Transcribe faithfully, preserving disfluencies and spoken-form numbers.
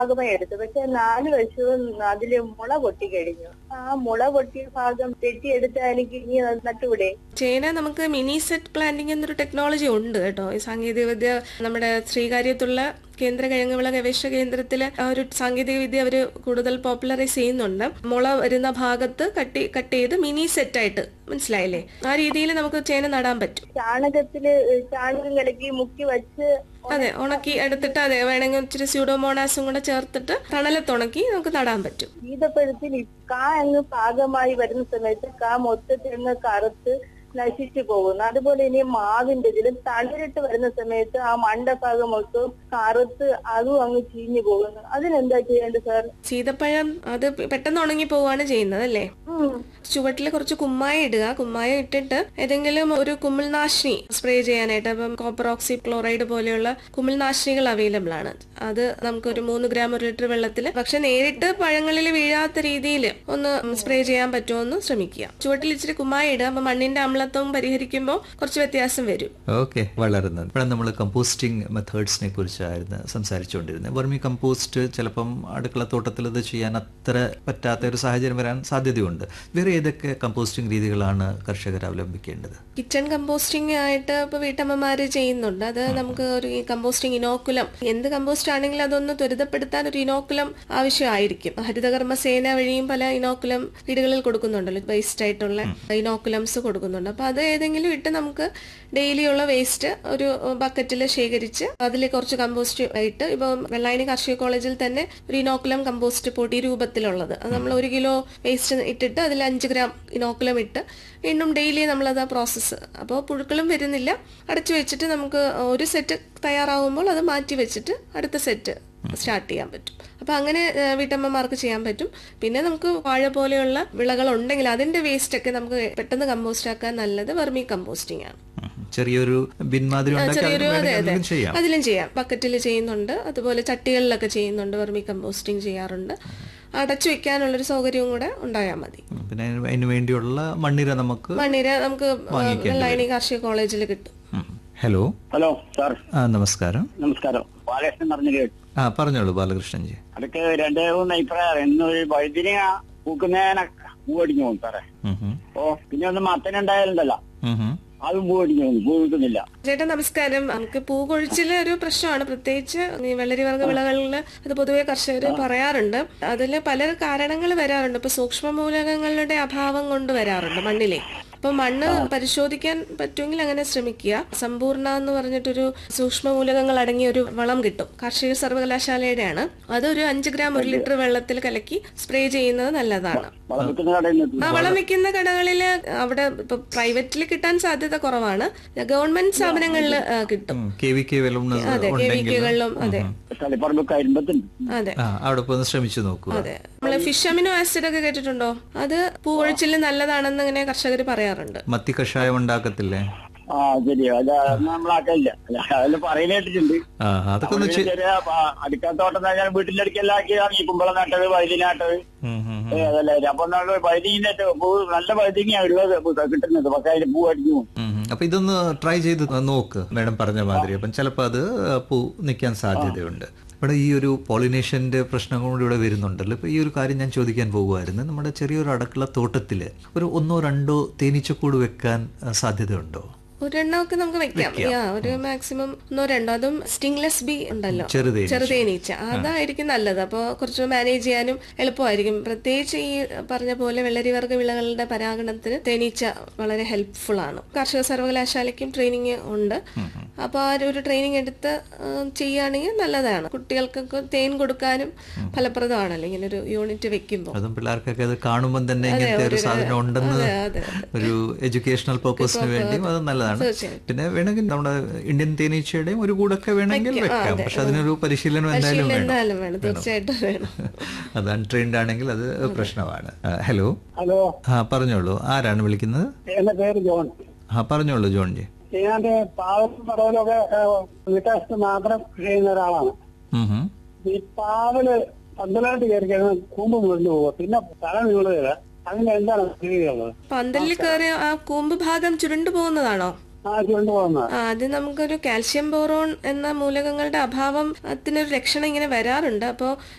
ഭാഗമായി എടുത്തു. പക്ഷെ നാല് വശവും അതില് മുള പൊട്ടി കഴിഞ്ഞു. ആ മുള പൊട്ടിയ ഭാഗം വെട്ടിയെടുത്താൽ എനിക്ക് ഇനി അത് നട്ടുകൂടെ? ചേന നമുക്ക് മിനി സെറ്റ് പ്ലാന്റിംഗ് എന്നൊരു ടെക്നോളജി ഉണ്ട് കേട്ടോ. ഈ സാങ്കേതിക വിദ്യ നമ്മുടെ ശ്രീകാര്യത്തുള്ള കേന്ദ്ര കിഴങ്ങുവിള ഗവേഷണ കേന്ദ്രത്തിലെ ആ ഒരു സാങ്കേതിക വിദ്യ അവർ കൂടുതൽ പോപ്പുലറൈസ് ചെയ്യുന്നുണ്ട്. മുള വരുന്ന ഭാഗത്ത് കട്ട് കട്ട് ചെയ്ത് മിനി സെറ്റ് ആയിട്ട്, മനസ്സിലായില്ലേ? ആ രീതിയിൽ നമുക്ക് ചേന നടാൻ പറ്റും. ചാണകത്തില് ചാണകം കലക്കി മുക്കി വെച്ച് അതെ, ഉണക്കി എടുത്തിട്ട് അതെ വേണമെങ്കിൽ ഇച്ചിരി സ്യൂഡോമോണാസും കൂടെ ചേർത്തിട്ട് തണലത്തുണക്കി നമുക്ക് നടാൻ പറ്റും. ഈതപ്പഴത്തിൽ കാ അങ്ങ് പാകമായി വരുന്ന സമയത്ത് കാ മൊത്തത്തിൽ അങ്ങ് കറുത്ത് നശിച്ചു പോകുന്നു. അതുപോലെ ഇനി മാവിന്റെ ഇതിലും തളിരിട്ട് വരുന്ന സമയത്ത് ആ മണ്ടഭാഗം മൊത്തം കറുത്ത് അതും അങ്ങ് ചീഞ്ഞു പോകുന്നു. അതിനെന്താ ചെയ്യേണ്ടത് സാർ? സീതപ്പഴം അത് പെട്ടെന്ന് ഉണങ്ങി പോവാണ് ചെയ്യുന്നത് അല്ലേ? ചുവട്ടിൽ കുറച്ച് കുമ്മായ ഇടുക. കുമ്മായ ഇട്ടിട്ട് ഏതെങ്കിലും ഒരു കുമിൾനാശിനി സ്പ്രേ ചെയ്യാനായിട്ട്, അപ്പം കോപ്പർ ഓക്സി ക്ലോറൈഡ് പോലെയുള്ള കുമിൾനാശിനികൾ അവൈലബിൾ ആണ്. അത് നമുക്ക് ഒരു മൂന്ന് ഗ്രാം ഒരു ലിറ്റർ വെള്ളത്തിൽ, പക്ഷെ നേരിട്ട് പഴങ്ങളിൽ വീഴാത്ത രീതിയിൽ ഒന്ന് സ്പ്രേ ചെയ്യാൻ പറ്റുമെന്ന് ശ്രമിക്കുക. ചുവട്ടിൽ ഇച്ചിരി കുമ്മായ ഇടുക. അപ്പൊ മണ്ണിന്റെ അമ്ലത്വം പരിഹരിക്കുമ്പോൾ കുറച്ച് വ്യത്യാസം വരും. ഓക്കെ, വളരെ നന്ദി. ഇവിടെ നമ്മൾ കമ്പോസ്റ്റിംഗ് മെത്തേഡ്സിനെ കുറിച്ചായിരുന്നു സംസാരിച്ചുകൊണ്ടിരുന്നത്. വെർമി കമ്പോസ്റ്റ് ചിലപ്പം അടുക്കളത്തോട്ടത്തിൽ ഇത് ചെയ്യാൻ അത്ര പറ്റാത്ത ഒരു സാഹചര്യം വരാൻ സാധ്യതയുണ്ട്. വേറെ ഏതൊക്കെ കമ്പോസ്റ്റിംഗ് രീതികളാണ് കർഷകർ അവലംബിക്കേണ്ടത്? കിച്ചൺ കമ്പോസ്റ്റിംഗ് ആയിട്ട് ഇപ്പൊ വീട്ടമ്മമാര് ചെയ്യുന്നുണ്ട്. അത് നമുക്ക് ഒരു കമ്പോസ്റ്റിംഗ് ഇനോക്കുലം, എന്ത് കമ്പോസ്റ്റ് ആണെങ്കിലും അതൊന്ന് ത്വരിതപ്പെടുത്താൻ ഒരു ഇനോക്കുലം ആവശ്യമായിരിക്കും. ഹരിതകർമ്മ സേന വഴിയും പല ഇനോക്കുലം വീടുകളിൽ കൊടുക്കുന്നുണ്ടല്ലോ, വേസ്റ്റ് ആയിട്ടുള്ള ഇനോക്കുലംസ് കൊടുക്കുന്നുണ്ട്. അപ്പൊ അത് ഏതെങ്കിലും ഇട്ട് നമുക്ക് ഡെയിലി ഉള്ള വേസ്റ്റ് ഒരു ബക്കറ്റിൽ ശേഖരിച്ച് അതിൽ കുറച്ച് കമ്പോസ്റ്റ് ഇട്ട്, ഇപ്പൊ വെള്ളായണി കാർഷിക കോളേജിൽ തന്നെ ഒരു ഇനോക്കുലം കമ്പോസ്റ്റ് പൊടി രൂപത്തിലുള്ളത്, അത് നമ്മൾ ഒരു കിലോ വേസ്റ്റ് ഇട്ടിട്ട് അതിൽ അഞ്ച് ഗ്രാം ഇനോക്കുലം ഇട്ട് വീണ്ടും ഡെയിലി നമ്മളത് ആ പ്രോസസ്സ്, അപ്പോൾ പുഴുക്കളും വരുന്നില്ല, അടച്ചു വെച്ചിട്ട് നമുക്ക് ഒരു സെറ്റ് തയ്യാറാവുമ്പോൾ അത് മാറ്റി വെച്ചിട്ട് അടുത്ത സെറ്റ് സ്റ്റാർട്ട് ചെയ്യാൻ പറ്റും. അപ്പൊ അങ്ങനെ വീട്ടമ്മമാർക്ക് ചെയ്യാൻ പറ്റും. പിന്നെ നമുക്ക് വാഴ പോലെയുള്ള വിളകൾ ഉണ്ടെങ്കിൽ അതിന്റെ വേസ്റ്റ് ഒക്കെ നമുക്ക് പെട്ടെന്ന് കമ്പോസ്റ്റ് ആക്കാൻ നല്ലത് വെർമി കമ്പോസ്റ്റിംഗ് ആണ്. ചെറിയൊരു ബിൻമാതിരി ചെറിയൊരു അതെ അതെ അതിലും ചെയ്യാം. ബക്കറ്റിൽ ചെയ്യുന്നുണ്ട്, അതുപോലെ ചട്ടികളിലൊക്കെ ചെയ്യുന്നുണ്ട്, വെർമി കമ്പോസ്റ്റിംഗ് ചെയ്യാറുണ്ട്. അടച്ചു വെക്കാനുള്ളൊരു സൗകര്യവും കൂടെ ഉണ്ടായാൽ മതി. പിന്നെ അതിന് വേണ്ടിയുള്ള മണ്ണിര നമുക്ക് മണ്ണിര നമുക്ക് വെള്ളായണി കാർഷിക കോളേജിൽ കിട്ടും. Hello hello sir. ആ നമസ്കാരം. നമസ്കാരം. ബാലകൃഷ്ണൻ പറഞ്ഞു കേട്ടു. ആ പറഞ്ഞോളൂ ബാലകൃഷ്ണൻജി. അതൊക്കെ രണ്ട് മൂന്ന് അഭിപ്രായം. എന്നൊരു വൈദ്യുതി പൂക്കുന്നതിനെ പൂവടിഞ്ഞു പോകും സാറേ. ഓ പിന്നെ ഒന്ന് മത്തനുണ്ടായാലുണ്ടല്ലോ, അതും പൂവടിഞ്ഞു പോകും, പൂ കിട്ടുന്നില്ല. ചേട്ടാ നമസ്കാരം. നമുക്ക് പൂ കൊഴിച്ചില് ഒരു പ്രശ്നമാണ്, പ്രത്യേകിച്ച് വെള്ളരിവർഗ വിളകളിൽ അത് പൊതുവെ കർഷകർ പറയാറുണ്ട്. അതിൽ പല കാരണങ്ങൾ വരാറുണ്ട്. ഇപ്പൊ സൂക്ഷ്മ മൂലകങ്ങളുടെ അഭാവം കൊണ്ട് വരാറുണ്ട് മണ്ണിലെ. അപ്പൊ മണ്ണ് പരിശോധിക്കാൻ പറ്റുമെങ്കിൽ അങ്ങനെ ശ്രമിക്കുക. സമ്പൂർണ്ണ എന്ന് പറഞ്ഞിട്ടൊരു സൂക്ഷ്മ മൂലകങ്ങൾ അടങ്ങിയ ഒരു വളം കിട്ടും, കാർഷിക സർവകലാശാലയുടെയാണ്. അതൊരു അഞ്ച് ഗ്രാം ഒരു ലിറ്റർ വെള്ളത്തിൽ കലക്കി സ്പ്രേ ചെയ്യുന്നത് നല്ലതാണ്. ആ വളം വെക്കുന്ന കടകളിൽ അവിടെ ഇപ്പൊ പ്രൈവറ്റിൽ കിട്ടാൻ സാധ്യത കുറവാണ്, ഗവൺമെന്റ് സ്ഥാപനങ്ങളിൽ കിട്ടും. അതെ, കെ വി കെകളിലും. അതെ അതെ അവിടെ പോയി ശ്രമിച്ചു നോക്കൂ. അതെ, നമ്മള് ഫിഷ് അമിനോ ആസിഡ് ഒക്കെ കേട്ടിട്ടുണ്ടോ? അത് പൂവൊഴിച്ചില് നല്ലതാണെന്ന് ഇങ്ങനെ കർഷകർ പറയാറുണ്ട്. മത്തി കഷായം ഉണ്ടാക്കത്തില്ലേ? ആ ശരിയോ, അത് നമ്മളാക്കില്ല, അതിൽ പറയുന്നേട്ടിട്ടുണ്ട്. അടുക്കളത്തോട്ടം വീട്ടിലടുക്കെല്ലാം ഈ കുമ്പളം നട്ടത്, വഴുതി നട്ടത്, അതല്ലേ. അപ്പൊ വഴുതിന്റെ നല്ല വഴുതിങ്ങ ഉള്ളത് കിട്ടുന്നത്, പക്ഷെ അതിന് പൂ അടിച്ചു. അപ്പൊ ഇതൊന്ന് ട്രൈ ചെയ്ത് നോക്ക് മേഡം പറഞ്ഞ മാതിരി. അപ്പം ചിലപ്പോ അത് പൂ നിൽക്കാൻ സാധ്യതയുണ്ട്. ഇവിടെ ഈ ഒരു പോളിനേഷന്റെ പ്രശ്നം കൂടി ഇവിടെ വരുന്നുണ്ടല്ലോ. ഇപ്പൊ ഈ ഒരു കാര്യം ഞാൻ ചോദിക്കാൻ പോകുമായിരുന്നു. നമ്മുടെ ചെറിയൊരു അടുക്കള തോട്ടത്തില് ഒരു ഒന്നോ രണ്ടോ തേനീച്ചക്കൂട് വെക്കാൻ സാധ്യതയുണ്ടോ? ഒരെണ്ണമൊക്കെ നമുക്ക് വെക്കാം. ഒരു മാക്സിമം ഒന്നോ രണ്ടോ. അതും സ്റ്റിംഗ്ലെസ് ബി ഉണ്ടല്ലോ, ചെറുതേനീച്ച, അതായിരിക്കും നല്ലത്. അപ്പോൾ കുറച്ച് മാനേജ് ചെയ്യാനും എളുപ്പമായിരിക്കും. പ്രത്യേകിച്ച് ഈ പറഞ്ഞ പോലെ വെള്ളരിവർഗ വിളകളുടെ പരാഗണത്തിന് തേനീച്ച വളരെ ഹെൽപ്ഫുൾ ആണ്. കാർഷിക സർവകലാശാലയ്ക്കും ട്രെയിനിങ് ഉണ്ട്. അപ്പൊ ആ ഒരു ട്രെയിനിങ് എടുത്ത് ചെയ്യുകയാണെങ്കിൽ നല്ലതാണ്. കുട്ടികൾക്കൊക്കെ തേൻ കൊടുക്കാനും ഫലപ്രദമാണല്ലോ ഇങ്ങനെ ഒരു യൂണിറ്റ് വെക്കുമ്പോൾ. അതും പിള്ളേർക്കൊക്കെ അത് കാണുമ്പോൾ തന്നെ ഇങ്ങനത്തെ ഒരു സാധനം ഉണ്ടെന്ന് ഒരു എഡ്യൂക്കേഷണൽ പർപ്പസിന് വേണ്ടിയും അത് നല്ലതാണ്. പിന്നെ വേണമെങ്കിൽ നമ്മുടെ ഇന്ത്യൻ തേനീച്ചയുടെയും ഒരു കൂടൊക്കെ വേണമെങ്കിൽ വെക്കാം. പക്ഷെ അതിനൊരു പരിശീലനം എന്തായാലും വേണം, തീർച്ചയായിട്ടും വേണം. അത് അൺട്രെയിൻഡ് ആണെങ്കിൽ അത് പ്രശ്നമാണ്. ഹലോ ഹലോ ആ പറഞ്ഞോളൂ, ആരാണ് വിളിക്കുന്നത്? എന്റെ പേര് ജോൺ. ആ പറഞ്ഞോളൂ ജോൺജി. ഞാൻ പാവലും പടവലൊക്കെ വീട്ടാശത്ത് മാത്രം ചെയ്യുന്ന ഒരാളാണ്. ഈ പാവല് പന്തലായിട്ട് കയറി കഴിഞ്ഞാൽ കൂമ്പ് മുറിഞ്ഞു പോവുക, പിന്നെ തല നീളുക. അതിന് എന്താണ് രീതിയുള്ളത്? പന്തലിൽ കയറി ആ കൂമ്പ് ഭാഗം ചുരുണ്ടു പോകുന്നതാണോ? അത് നമുക്കൊരു കാൽഷ്യം ബോറോൺ എന്ന മൂലകങ്ങളുടെ അഭാവത്തിനൊരു ലക്ഷണം ഇങ്ങനെ വരാറുണ്ട്. അപ്പോൾ